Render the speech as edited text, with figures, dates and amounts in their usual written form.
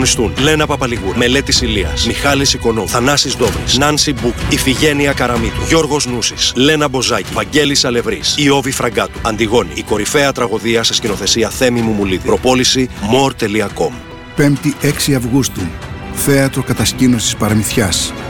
Πρωταγωνιστούν Λένα Παπαλιγούρα, Μελέτης Ηλίας, Μιχάλης Οικονόμου, Θανάσης Ντόβρης, Νάνση Μπουκ, Ιφηγένεια Καραμίτου, Γιώργος Νούσης, Λένα Μποζάκη, Βαγγέλης Αλευρής, Ιώβη Φραγκάτου. Αντιγόνη, η κορυφαία τραγωδία σε σκηνοθεσία Θέμη Μουμουλίδη. Προπόληση more.com. 5η 6 Αυγούστου. Θέατρο κατασκήνωσης Παραμυθιάς.